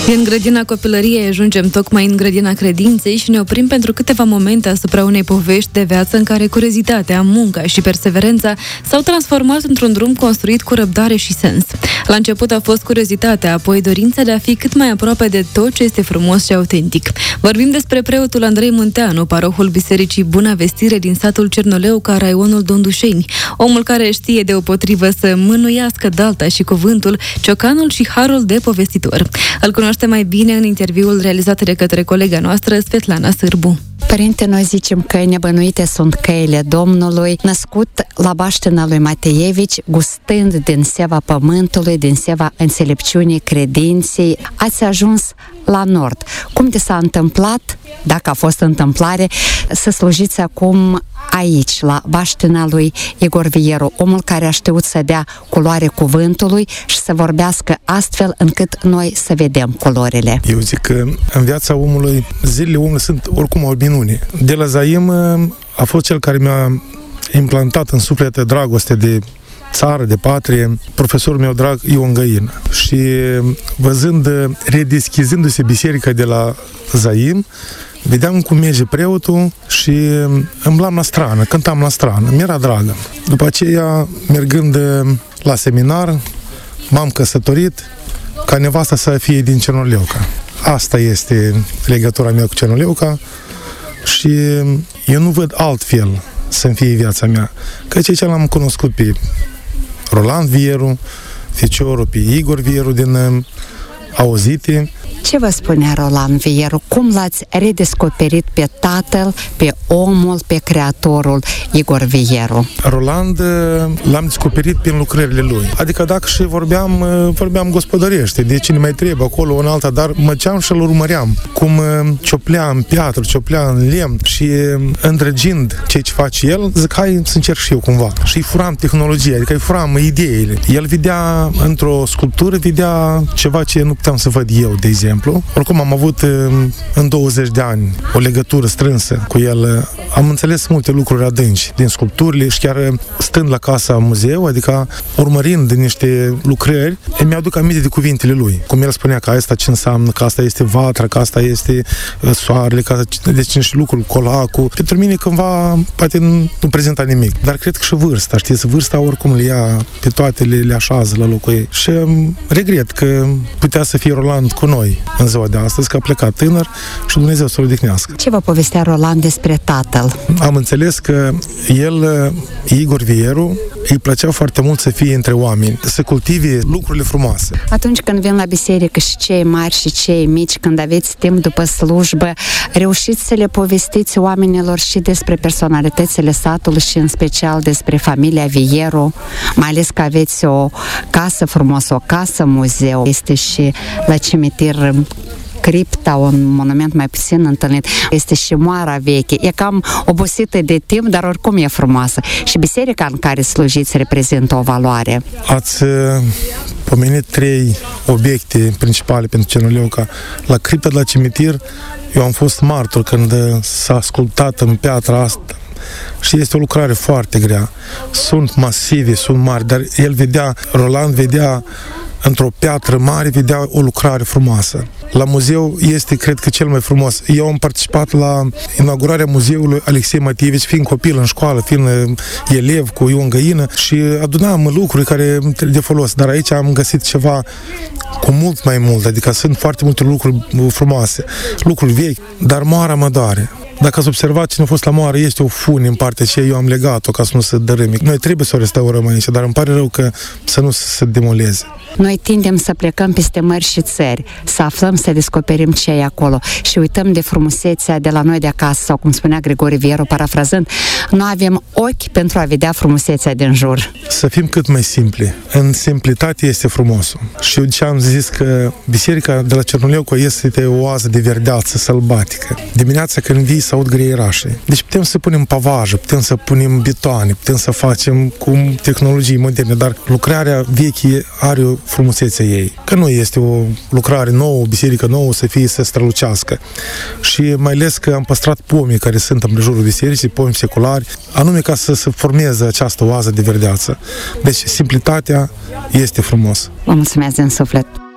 Din grădina copilăriei ajungem tocmai în grădina credinței și ne oprim pentru câteva momente asupra unei povești de viață în care curiozitatea, munca și perseverența s-au transformat într-un drum construit cu răbdare și sens. La început a fost curiozitatea, apoi dorința de a fi cât mai aproape de tot ce este frumos și autentic. Vorbim despre preotul Andrei Munteanu, parohul Bisericii Buna Vestire din satul Cernoleuca, raionul Dondușeni, omul care știe deopotrivă să mânuiască dalta și cuvântul, ciocanul și harul de povestitor. Îl cunoaște mai bine în interviul realizat de către colega noastră, Svetlana Sârbu. Părinte, noi zicem că nebănuite sunt căile Domnului, născut la baștina lui Mateevici, gustând din seva pământului, din seva înțelepciunii, credinței, ați ajuns la nord. Cum de s-a întâmplat, dacă a fost întâmplare, să slujiți acum aici, la baștina lui Igor Vieru, omul care a știut să dea culoare cuvântului și să vorbească astfel încât noi să vedem culorile? Eu zic că în viața omului, zilele omului sunt oricum o minune. De la Zaim a fost cel care mi-a implantat în suflet dragoste de țară, de patrie, profesorul meu drag Ion Găină. Și văzând, redeschizându-se biserica de la Zaim, vedeam cum merge preotul și îmblam la strană, cântam la strană, mi-era dragă. După aceea, mergând la seminar, m-am căsătorit ca nevasta să fie din Cernoleuca. Asta este legătura mea cu Cernoleuca și eu nu văd altfel să-mi fie viața mea. Căci aici l-am cunoscut pe Roland Vieru, feciorul pe Igor Vieru din auzite. Ce vă spunea Roland Vieru? Cum l-ați redescoperit pe tatăl, pe omul, pe creatorul Igor Vieru? Roland l-am descoperit prin lucrările lui. Adică dacă și vorbeam gospodărește, de cine mai trebuie acolo, în alta, dar măceam și îl urmăream. Cum cioplea în piatră, cioplea în lemn și îndrăgind ceea ce face el, zic, hai să încerc și eu cumva. Și îi furam tehnologia, adică îi furam ideile. El vedea într-o sculptură, vedea ceva ce nu puteam să văd eu, de exemplu. Oricum am avut în 20 de ani o legătură strânsă cu el. Am înțeles multe lucruri adânci din sculpturile și chiar stând la casa muzeu, adică urmărind niște lucrări, îmi aduc aminte de cuvintele lui. Cum el spunea că asta ce înseamnă, că asta este vatra, că asta este soarele, că deci niște lucruri, colacul. Pentru mine cândva poate nu prezenta nimic. Dar cred că și vârsta, știți, vârsta oricum le ia pe toate, le așează la locul ei. Și regret că putea să fie Roland cu noi în ziua de astăzi, că a plecat tânăr și Dumnezeu să-l odihnească. Ce vă povestea Roland despre tatăl? Am înțeles că el, Igor Vieru, îi plăcea foarte mult să fie între oameni, să cultive lucrurile frumoase. Atunci când vin la biserică și cei mari și cei mici, când aveți timp după slujbă, reușiți să le povestiți oamenilor și despre personalitățile satului și în special despre familia Vieru, mai ales că aveți o casă frumoasă, o casă muzeu. Este și la cimitir cripta, un monument mai puțin întâlnit. Este și moara veche. E cam obosită de timp, dar oricum e frumoasă. Și biserica în care slujiți reprezintă o valoare. Ați pomenit 3 obiecte principale pentru Cernoleuca. La cripta de la cimitir, eu am fost martor când s-a ascultat în piatra asta. Și este o lucrare foarte grea. Sunt masive, sunt mari, dar Roland vedea într-o piatră mare, vedea o lucrare frumoasă. La muzeu este, cred că, cel mai frumos. Eu am participat la inaugurarea muzeului Alexei Mateevici, fiind copil în școală, fiind elev cu Ion Găină și adunam lucruri care de folos. Dar aici am găsit ceva cu mult mai mult, adică sunt foarte multe lucruri frumoase, lucruri vechi, dar moara mă doare. Dacă ați observat, cine a fost la moară, este o funie în partea aceea, eu am legat-o ca să nu se dărâme. Noi trebuie să o restaurăm aici, dar îmi pare rău că să nu se demoleze. Noi tindem să plecăm peste mări și țări, să aflăm, să descoperim ce e acolo și uităm de frumusețea de la noi de acasă, sau cum spunea Grigore Vieru, parafrazând, nu avem ochi pentru a vedea frumusețea din jur. Să fim cât mai simpli. În simplitate este frumosul. Și eu ce am zis că biserica de la Cernoleuca este o oază de verdeață sălbatică. Dimineața când vii să aud greierașii. Deci putem să punem pavajă, putem să punem betoane, putem să facem cu tehnologii moderne, dar lucrarea veche are o frumusețea ei. Că nu este o lucrare nouă, o biserică nouă să strălucească. Și mai ales că am păstrat pomii care sunt în jurul bisericii, pomi seculari, anume ca să se formeze această oază de verdeață. Deci simplitatea este frumos. Vă mulțumesc din suflet!